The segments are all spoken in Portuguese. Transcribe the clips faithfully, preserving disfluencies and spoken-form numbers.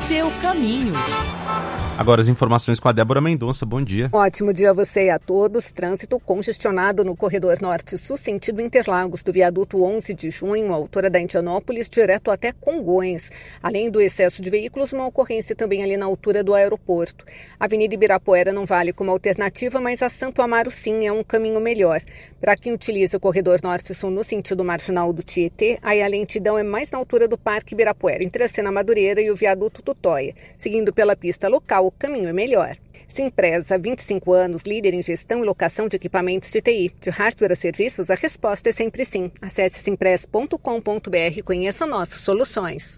seu caminho. Agora as informações com a Débora Mendonça. Bom dia. Ótimo dia a você e a todos. Trânsito congestionado no corredor norte-sul, sentido Interlagos, do viaduto onze de junho, altura da Indianópolis, direto até Congonhas. Além do excesso de veículos, uma ocorrência também ali na altura do aeroporto. A Avenida Ibirapuera não vale como alternativa, mas a Santo Amaro sim é um caminho melhor. Para quem utiliza o corredor norte-sul no sentido marginal do Tietê, aí a lentidão é mais na altura do Parque Ibirapuera, entre a Sena Madureira e o viaduto Tutóia. Seguindo pela pista local, o caminho é melhor. Simpresa, há vinte e cinco anos, líder em gestão e locação de equipamentos de T I. De hardware a serviços, a resposta é sempre sim. Acesse simpresa ponto com ponto b r e conheça nossas soluções.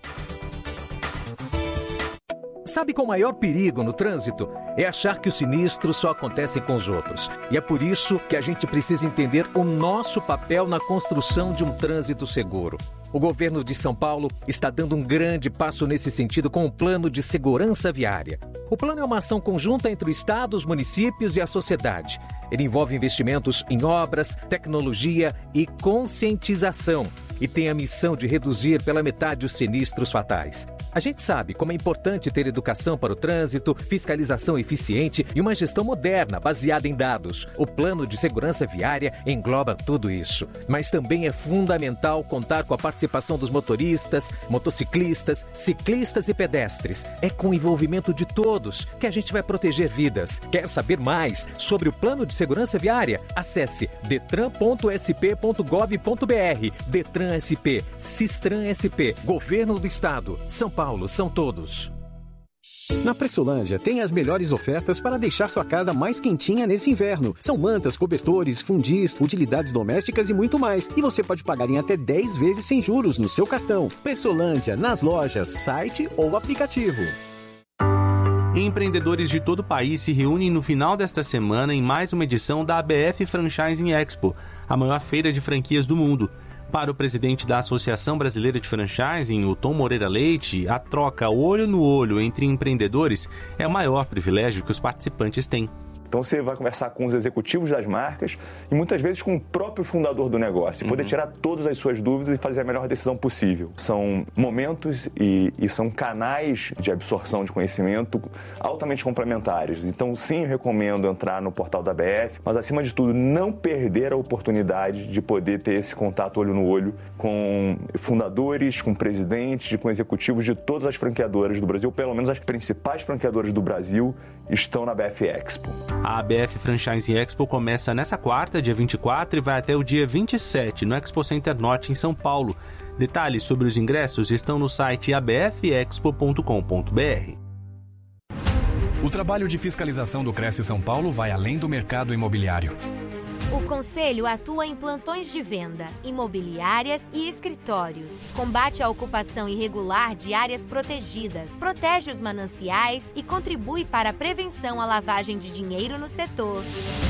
Sabe qual o maior perigo no trânsito? É achar que os sinistros só acontecem com os outros. E é por isso que a gente precisa entender o nosso papel na construção de um trânsito seguro. O governo de São Paulo está dando um grande passo nesse sentido com o Plano de Segurança Viária. O plano é uma ação conjunta entre o Estado, os municípios e a sociedade. Ele envolve investimentos em obras, tecnologia e conscientização e tem a missão de reduzir pela metade os sinistros fatais. A gente sabe como é importante ter educação para o trânsito, fiscalização eficiente e uma gestão moderna baseada em dados. O Plano de Segurança Viária engloba tudo isso. Mas também é fundamental contar com a participação dos motoristas, motociclistas, ciclistas e pedestres. É com o envolvimento de todos que a gente vai proteger vidas. Quer saber mais sobre o Plano de Segurança Viária? Acesse detran ponto s p ponto gov ponto b r. Detran S P, Sistran S P, Governo do Estado, São Paulo, são todos. Na Pressolândia tem as melhores ofertas para deixar sua casa mais quentinha nesse inverno. São mantas, cobertores, fundis, utilidades domésticas e muito mais. E você pode pagar em até dez vezes sem juros no seu cartão. Pressolândia, nas lojas, site ou aplicativo. Empreendedores de todo o país se reúnem no final desta semana em mais uma edição da A B F Franchising Expo, a maior feira de franquias do mundo. Para o presidente da Associação Brasileira de Franchising, o Tom Moreira Leite, a troca olho no olho entre empreendedores é o maior privilégio que os participantes têm. Então você vai conversar com os executivos das marcas e muitas vezes com o próprio fundador do negócio, uhum. poder tirar todas as suas dúvidas e fazer a melhor decisão possível. São momentos e, e são canais de absorção de conhecimento altamente complementares. Então sim, eu recomendo entrar no portal da A B F, mas acima de tudo não perder a oportunidade de poder ter esse contato olho no olho com fundadores, com presidentes, com executivos de todas as franqueadoras do Brasil, pelo menos as principais franqueadoras do Brasil estão na A B F Expo. A A B F Franchising Expo começa nessa quarta, dia vinte e quatro, e vai até o dia vinte e sete, no Expo Center Norte, em São Paulo. Detalhes sobre os ingressos estão no site a b f expo ponto com ponto b r. O trabalho de fiscalização do Cresce São Paulo vai além do mercado imobiliário. O Conselho atua em plantões de venda, imobiliárias e escritórios. Combate a ocupação irregular de áreas protegidas, protege os mananciais e contribui para a prevenção à lavagem de dinheiro no setor.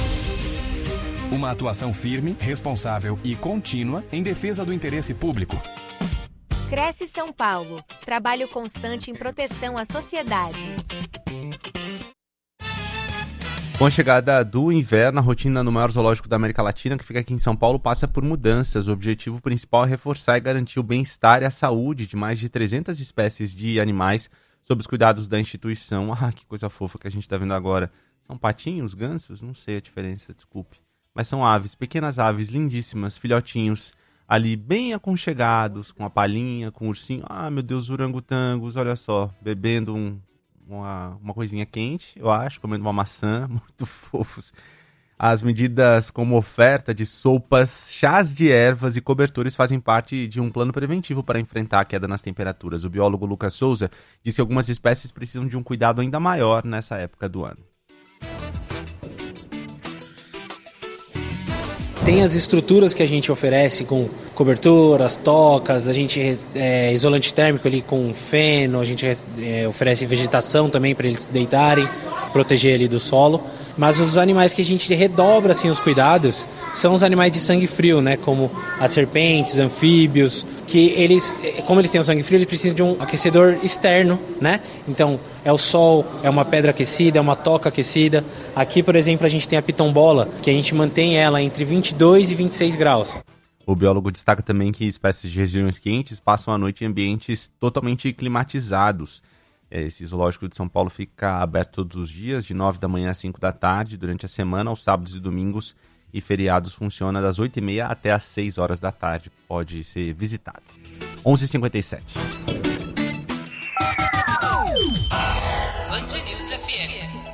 Uma atuação firme, responsável e contínua em defesa do interesse público. Cresce São Paulo. Trabalho constante em proteção à sociedade. Com a chegada do inverno, a rotina no maior zoológico da América Latina, que fica aqui em São Paulo, passa por mudanças. O objetivo principal é reforçar e garantir o bem-estar e a saúde de mais de trezentas espécies de animais sob os cuidados da instituição. Ah, que coisa fofa que a gente está vendo agora. São patinhos, gansos? Não sei a diferença, desculpe. Mas são aves, pequenas aves lindíssimas, filhotinhos, ali bem aconchegados, com a palhinha, com o ursinho. Ah, meu Deus, orangotangos, olha só, bebendo um... Uma, uma coisinha quente, eu acho, comendo uma maçã, muito fofos. As medidas como oferta de sopas, chás de ervas e cobertores fazem parte de um plano preventivo para enfrentar a queda nas temperaturas. O biólogo Lucas Souza disse que algumas espécies precisam de um cuidado ainda maior nessa época do ano. Tem as estruturas que a gente oferece com coberturas, tocas, a gente é, isolante térmico ali com feno, a gente é, oferece vegetação também para eles deitarem, proteger ali do solo. Mas os animais que a gente redobra assim, os cuidados são os animais de sangue frio, né? Como as serpentes, anfíbios, que eles, como eles têm o sangue frio, eles precisam de um aquecedor externo, né? Então é o sol, é uma pedra aquecida, é uma toca aquecida. Aqui, por exemplo, a gente tem a pitombola, que a gente mantém ela entre vinte e dois e vinte e seis graus. O biólogo destaca também que espécies de regiões quentes passam a noite em ambientes totalmente climatizados. Esse zoológico de São Paulo fica aberto todos os dias, de nove da manhã às cinco da tarde, durante a semana, aos sábados e domingos, e feriados funciona das oito e meia até às seis horas da tarde. Pode ser visitado. onze e cinquenta e sete. Band News F M.